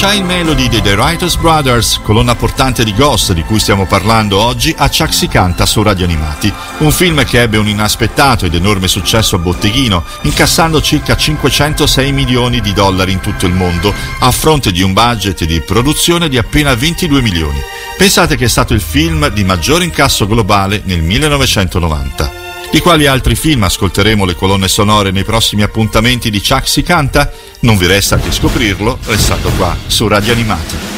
Child Melody dei The Writers Brothers, colonna portante di Ghost di cui stiamo parlando oggi, a Chuck si canta su Radio Animati, un film che ebbe un inaspettato ed enorme successo a botteghino, incassando circa 506 milioni di dollari in tutto il mondo, a fronte di un budget di produzione di appena 22 milioni. Pensate che è stato il film di maggior incasso globale nel 1990. Di quali altri film ascolteremo le colonne sonore nei prossimi appuntamenti di Chuck si canta? Non vi resta che scoprirlo, restando qua su Radio Animati.